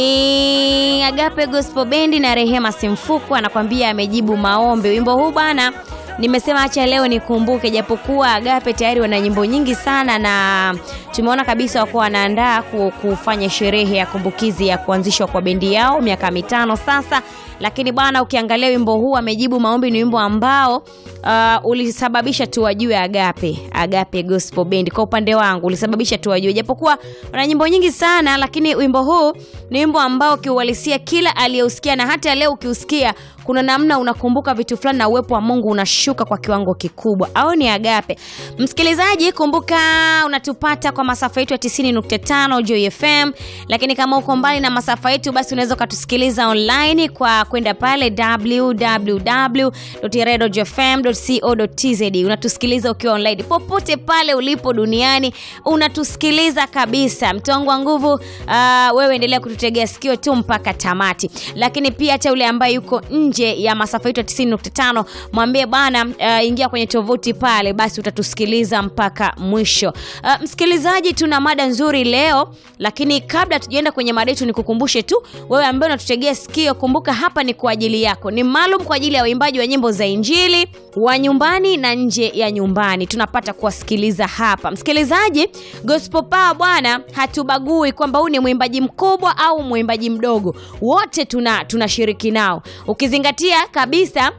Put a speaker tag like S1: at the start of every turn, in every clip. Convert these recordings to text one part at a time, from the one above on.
S1: Agape Gospel Band na Rehema Simfuku anakuambia amejibu maombi. Wimbo huu bana, nimesema acha leo nikumbuke, japokuwa Agape tayari wana nyimbo nyingi sana na tumeona kabisa wako wanaandaa kufanya sherehe ya kumbukizi ya kuanzishwa kwa bendi yao miaka 5 sasa. Lakini bwana, ukiangalia wimbo huu amejibu maombi ni wimbo ambao ulisababisha tuwajue Agape Gospel Band. Kwa upande wangu ulisababisha tuwajue, japokuwa wana nyimbo nyingi sana, lakini wimbo huu ni wimbo ambao kiuhalisia kila aliyeusikia na hata leo ukiusikia kuna namna unakumbuka vitu fulani na uwepo wa Mungu unashuka kwa kiwango kikubwa. Au ni Agape. Msikilizaji, kumbuka unatupata kwa masafa yetu ya 90.5 Joy FM, lakini kama uko mbali na masafa yetu basi unaweza kutusikiliza online kwa kwenda pale www.redojfm.co.tz. Unatusikiliza ukiwa online popote pale ulipo duniani, unatusikiliza kabisa. Mtu wangu wa nguvu, wewe endelea kututegea sikio tu mpaka tamati. Lakini pia hata yule ambaye yuko nje ya masafa yetu ya 90.5 mwambie bana, ingia kwenye tovuti pale basi utatusikiliza mpaka mwisho. Msikilizaji, tuna mada nzuri leo, lakini kabla tujaenda kwenye mada yetu nikukumbushe tu wewe ambaye unatutegea sikio, kumbuka hapa ni kwa ajili yako. Ni maalum kwa ajili ya waimbaji wa nyimbo za Injili wa nyumbani na nje ya nyumbani. Tunapata kuwasikiliza hapa. Msikilizaji, Gospel Power bwana, hatubagui kwamba huyu ni mwimbaji mkubwa au mwimbaji mdogo. Wote tunashiriki nao. Ukizingatia kabisa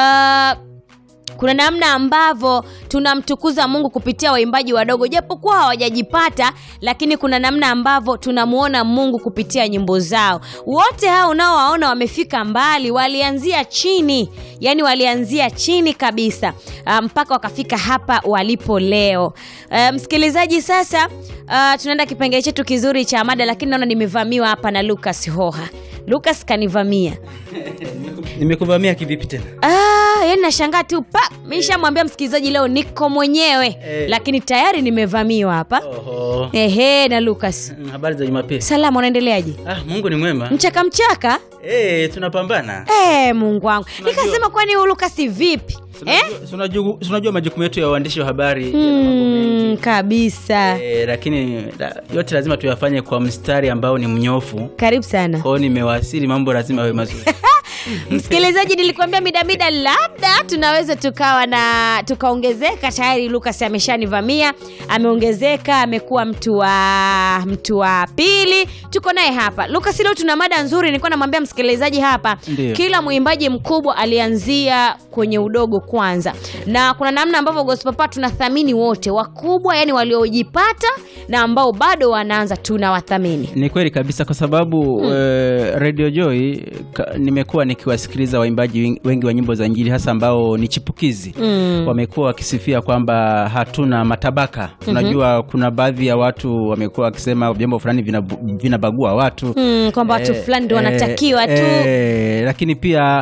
S1: kuna namna ambavyo tunamtukuza Mungu kupitia waimbaji wadogo, japokuwa hawajajipata, lakini kuna namna ambavyo tunamuona Mungu kupitia nyimbo zao. Wote hao unaowaona wamefika mbali, walianzia chini, yani walianzia chini kabisa mpaka wakafika hapa walipo leo. Msikilizaji, sasa tunaenda kipengele chetu kizuri cha mada, lakini naona nimevamiwa hapa na Lucas Hoha. Lucas kanivamia.
S2: Nimekuvamia kivipi tena?
S1: Yani nashangaa tu mimi nishamwambia msikilizaji leo niko mwenyewe, lakini tayari nimevamiwa hapa.
S2: Oho.
S1: Na Lucas.
S2: Habari za Jumapili.
S1: Salamu, unaendeleaje?
S2: Mungu ni mwema.
S1: Mchaka?
S2: Tunapambana.
S1: Mungu wangu. Nikasema kwani huyu Lucas vipi?
S2: Unajua majukumu yetu ya uandishi wa habari
S1: kabisa.
S2: Lakini yote lazima tuyafanye kwa mstari ambao ni mnyofu.
S1: Karibu sana.
S2: Kwa hiyo nimewasili, mambo lazima yawe mazuri.
S1: Msikilizaji, nilikwambia mida labda tunaweza tukaongezeka. Tayari Lucas ameshanivamia, ameongezeka, amekuwa mtu wa pili. Tuko naye hapa. Lucas, leo tuna mada nzuri. Nilikuwa namwambia msikilizaji hapa, kila mwimbaji mkubwa alianzia kwenye udogo kwanza. Na kuna namna ambavyo Gospel Power tunathamini wote wakubwa, yani waliojipata na ambao bado wanaanza, tunawathamini.
S2: Ni kweli kabisa, kwa sababu Radio Joy nimekuwa nikiwasikiliza waimbaji wengi wa nyimbo za Injili, hasa ambao ni chipukizi. Wamekuwa wakisifia kwamba hatuna matabaka. Tunajua kuna baadhi ya watu wamekuwa wakisema vyombo fulani vinabagua watu,
S1: kwamba watu fulani ndio wanatakiwa tu.
S2: Lakini pia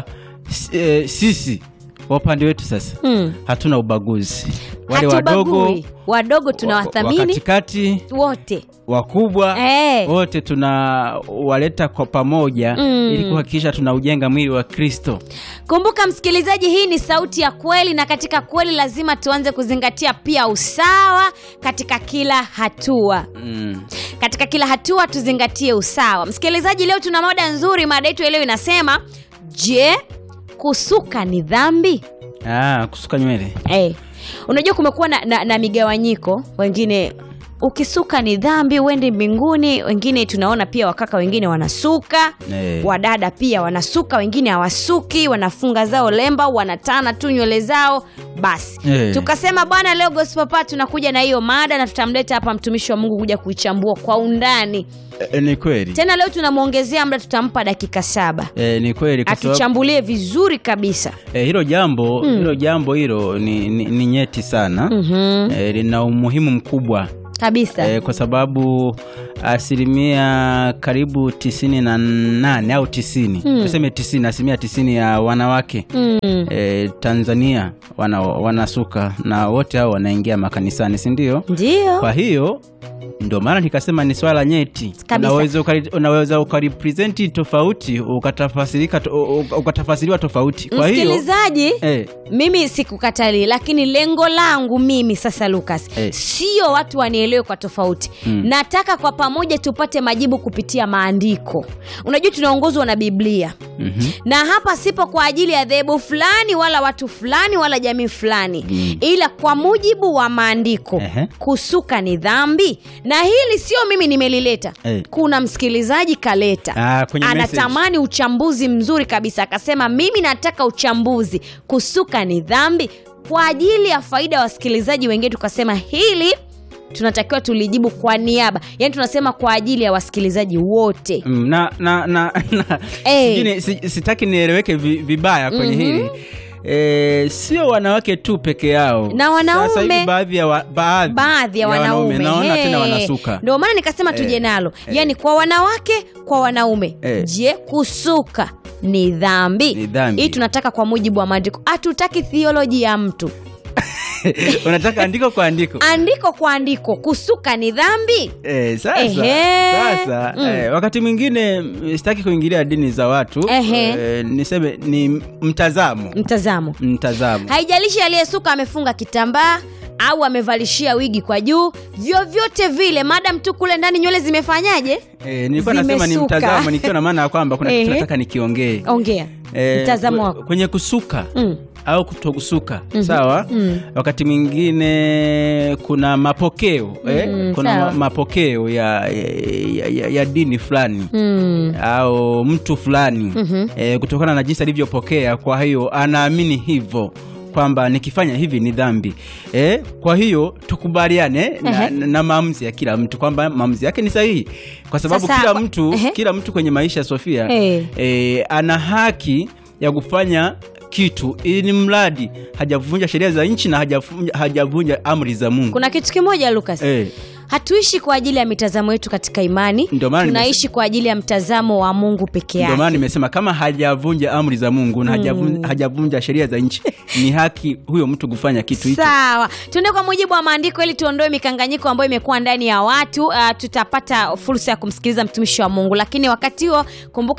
S2: sisi kwa upande wetu sasa hatuna ubaguzi. Wale
S1: wadogo tunawathamini,
S2: katikati
S1: wote,
S2: wakubwa wote tunawaleta kwa pamoja ili kuhakikisha tunaujenga mwili wa Kristo.
S1: Kumbuka msikilizaji, hii ni sauti ya kweli, na katika kweli lazima tuanze kuzingatia pia usawa katika kila hatua. Katika kila hatua tuzingatie usawa. Msikilizaji, leo tuna mada nzuri. Mada yetu leo inasema, je, kusuka ni dhambi?
S2: Kusuka nywele.
S1: Unajua kumekuwa na migawanyiko. Wengine ukisuka ni dhambi uende mbinguni, wengine tunaona pia wakaka wengine wanasuka, wadada pia wanasuka, wengine hawasuki, wanafunga zao lemba, wanatana tu nywele zao basi. Tukasema bwana, leo Gospel Power tunakuja na hiyo mada na tutamleta hapa mtumishi wa Mungu kuja kuichambua kwa undani.
S2: Ni kweli.
S1: Tena leo tunamuongezea muda, tutampa dakika 7.
S2: Ni kweli,
S1: atuchambulie vizuri kabisa.
S2: Hilo jambo ni nyeti sana. Lina umuhimu mkubwa
S1: kabisa.
S2: Kwa sababu asilimia karibu 98 au 90, tuseme 90, asilimia 90 ya wanawake Tanzania wanasuka, na wote hao wanaingia makanisani, si ndio?
S1: Ndio.
S2: Kwa hiyo ndio maana nikasema ni swala nyeti. Unaweza ukarepresent tofauti, ukatafasiriwa tofauti. Kwa hiyo
S1: msikilizaji, mimi sikukatali, lakini lengo langu mimi sasa Lucas, sio watu wanielewe nielewe kwa tofauti. Nataka kwa pamoja tupate majibu kupitia maandiko. Unajua tunaongozwa na Biblia. Na hapa sipo kwa ajili ya dhehebu fulani wala watu fulani wala jamii fulani, ila kwa mujibu wa maandiko kusuka ni dhambi. Na hili sio mimi nimelileta, kuna msikilizaji kaleta, anatamani uchambuzi mzuri kabisa, akasema mimi nataka uchambuzi, kusuka ni dhambi. Kwa ajili ya faida ya wasikilizaji wengine tukasema hili tunatakiwa tulijibu kwa niaba, yani tunasema kwa ajili ya wasikilizaji wote.
S2: Sitaki nieleweke vibaya kwenye hili. Sio wanawake tu peke yao,
S1: na wanaume.
S2: Sasa hivi baadhi ya wanaume naona tena wanasuka.
S1: Ndio maana nikasema tuje nalo. Yani kwa wanawake, kwa wanaume. Je, kusuka ni dhambi? Hii tunataka kwa mujibu wa maandiko. Hatutaki theology ya mtu.
S2: Unataka andiko kwa andiko.
S1: Andiko kwa andiko. Kusuka ni dhambi?
S2: Sasa wakati mwingine sitaki kuingilia dini za watu. Niseme ni mtazamo. Haijalishi aliyesuka amefunga kitambaa au amevalishia wigi kwa juu, vyovyote vile madam tu kule ndani nywele zimefanyaje? Nilikuwa nasema ni mtazamo, nikiwa na maana ya kwamba kuna kitu nataka nikiongee.
S1: Ongea. Mtazamo wako
S2: kwenye kusuka au kutokusuka. Sawa? Wakati mwingine kuna mapokeo, kuna mapokeo ya dini fulani au mtu fulani, kutokana na jinsi alivyopokea, kwa hiyo anaamini hivyo kwamba nikifanya hivi ni dhambi. Kwa hiyo tukubaliane na maamuzi ya kila mtu kwamba maamuzi yake ni sahihi, kwa sababu kila mtu kwenye maisha, Sofia, ana haki ya kufanya kitu ili mradi hajavunja sheria za nchi na hajavunja amri za Mungu.
S1: Kuna kitu kimoja Lucas. Hatuishi kwa ajili ya mitazamo yetu katika imani, tunaishi kwa ajili ya mtazamo wa Mungu peke yake.
S2: Ndio maana nimesema kama hajavunja amri za Mungu na hajavunja sheria za nchi, ni haki huyo mtu kufanya kitu hicho.
S1: Sawa. Tuende kwa mujibu wa maandiko ili tuondoe mikanganyiko ambayo imekuwa ndani ya watu. Tutapata fursa ya kumsikiliza mtumishi wa Mungu. Lakini wakati huo kumbuka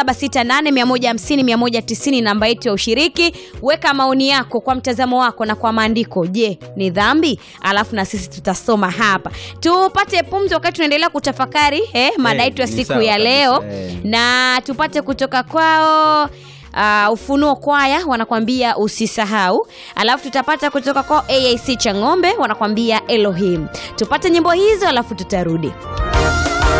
S1: 0768150190 namba yetu ya ushiriki. Weka maoni yako kwa mtazamo wako na kwa maandiko. Je, ni dhambi? Alafu na sisi tutasoma hapa. Tupate pumzi wakati tunaendelea kutafakari mada yetu ya siku ya leo. Na tupate kutoka kwao Ufunuo Kwaya wanakuambia usisahau. Alafu tutapata kutoka kwao AIC Changombe wanakuambia Elohim. Tupate nyimbo hizo alafu tutarudi.